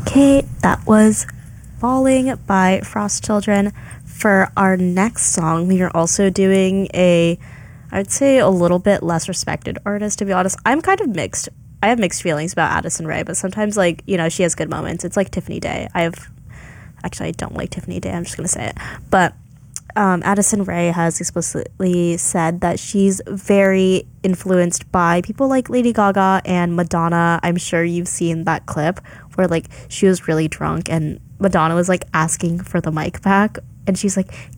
Okay, that was Falling by Frost Children. For our next song, we are also doing I'd say a little bit less respected artist, to be honest. I'm kind of mixed. I have mixed feelings about Addison Rae, but sometimes, like, she has good moments. It's like Tiffany Day. I don't like Tiffany Day, I'm just gonna say it. But Addison Rae has explicitly said that she's very influenced by people like Lady Gaga and Madonna. I'm sure you've seen that clip where, like, she was really drunk and Madonna was, like, asking for the mic back, and she's like,